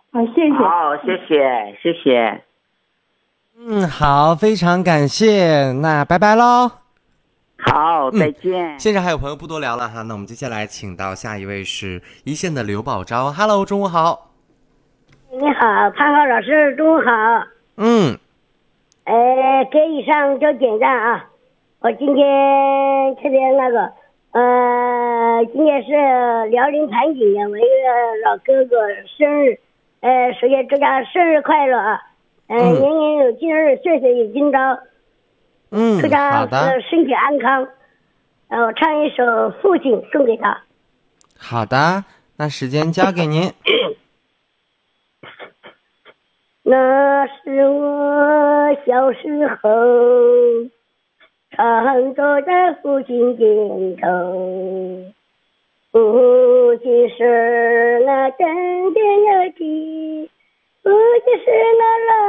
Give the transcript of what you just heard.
好，谢谢。 好，谢谢，谢谢。 好，非常感谢，那拜拜喽。 好，再见。 现场还有朋友不多聊了哈，那我们接下来请到下一位是一线的刘宝昭。Hello， 中午好。 你好，潘浩老师，中午好。给以上就点赞啊！我今天特别今天是辽宁盘锦的我一个老哥哥生日，首先祝他生日快乐啊！年年有今日，岁岁有今朝。祝他身体安康。我唱一首《父亲》送给他。 好的，那时间交给您。 那是我小时候，常坐在父亲肩头，父亲是那镇边有地，父亲是那老